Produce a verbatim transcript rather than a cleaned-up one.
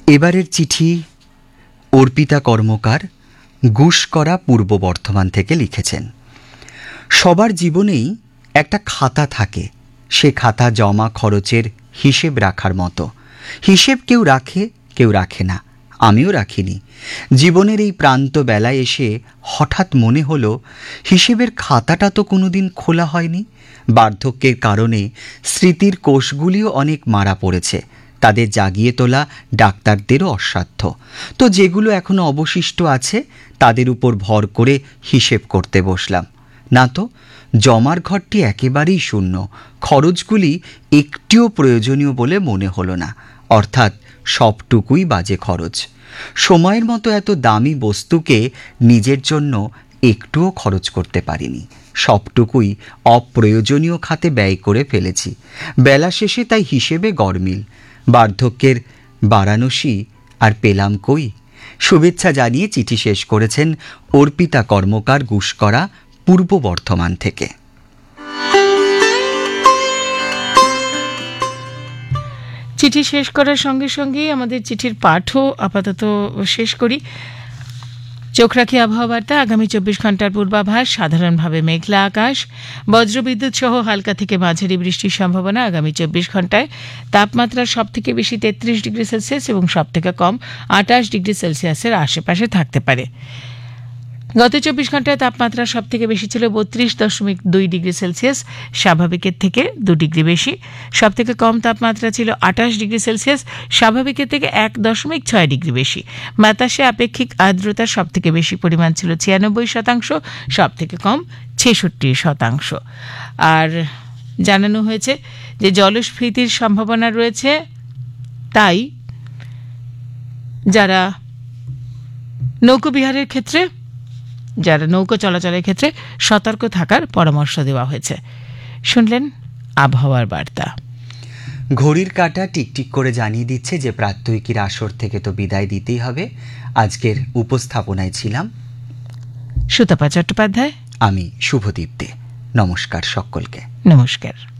এবারের চিঠি অর্পিতা কর্মকার গুসকরা পূর্ব বর্ধমান থেকে লিখেছেন। সবার জীবনেই একটা খাতা থাকে, সে খাতা জমা খরচের হিসেব রাখার মতো। হিসেব কেউ রাখে, কেউ রাখে না, আমিও রাখিনি। জীবনের এই প্রান্ত বেলায় এসে হঠাৎ মনে হলো হিসেবের খাতাটা তো কোনোদিন খোলা হয়নি। বার্ধক্যের কারণে স্মৃতির কোষগুলিও অনেক মারা পড়েছে, তাদের জাগিয়ে তোলা ডাক্তারদেরও অসাধ্য। তো যেগুলো এখনো অবশিষ্ট আছে তাদের উপর ভর করে হিসেব করতে বসলাম। না তো, জমার ঘরটি একেবারেই শূন্য, খরচগুলি একটিও প্রয়োজনীয় বলে মনে হলো না, অর্থাৎ সবটুকুই বাজে খরচ। সময়ের মতো এত দামি বস্তুকে নিজের জন্য একটুও খরচ করতে পারিনি, সবটুকুই অপ্রয়োজনীয় খাতে ব্যয় করে ফেলেছি। বেলা শেষে তাই হিসেবে গরমিল। বার্ধক্যের বারাণসী আর পেলাম কই। শুভেচ্ছা জানিয়ে চিঠি শেষ করেছেন অর্পিতা কর্মকার, গুসকরা, পূর্ব বর্ধমান থেকে। চিঠি শেষ করার সঙ্গে সঙ্গেই আমাদের চিঠির পাঠও আপাতত শেষ করি। চোখ রাখি আবহাওয়া বার্তা। আগামী চব্বিশ ঘন্টার পূর্বাভাস, সাধারণভাবে মেঘলা আকাশ, বজ্রবিদ্যুৎ সহ হালকা থেকে মাঝারি বৃষ্টির সম্ভাবনা। আগামী চব্বিশ ঘন্টায় তাপমাত্রা সব থেকে বেশি তেত্রিশ ডিগ্রি সেলসিয়াস এবং সব থেকে কম আটাশ ডিগ্রি সেলসিয়াসের আশেপাশে থাকতে পারে। গত চব্বিশ ঘন্টায় তাপমাত্রা সব থেকে বেশি ছিল বত্রিশ দশমিক দুই ডিগ্রি সেলসিয়াস, স্বাভাবিকের থেকে দু ডিগ্রি বেশি। সব থেকে কম তাপমাত্রা ছিল আটাশ ডিগ্রি সেলসিয়াস, স্বাভাবিকের থেকে এক দশমিক ছয় ডিগ্রি বেশি। বাতাসে আপেক্ষিক আর্দ্রতা সব থেকে বেশি পরিমাণ ছিল ছিয়ানব্বই শতাংশ, সব থেকে কম ছেষট্টি শতাংশ। আর জানানো হয়েছে যে জলস্ফীতির সম্ভাবনা রয়েছে, তাই যারা নৌকোবিহারের ক্ষেত্রে যারা নৌকো চলাচলের ক্ষেত্রে সতর্ক থাকার পরামর্শ দেওয়া হয়েছে। শুনলেন আবহাওয়ার বার্তা। ঘড়ির কাঁটা টিকটিক করে জানিয়ে দিচ্ছে যে প্রাত্যহিকীর আসর থেকে তো বিদায় দিতেই হবে। আজকের উপস্থাপনায় ছিলাম সুতপা চট্টোপাধ্যায়, আমি শুভদীপ দে। নমস্কার সকলকে। নমস্কার।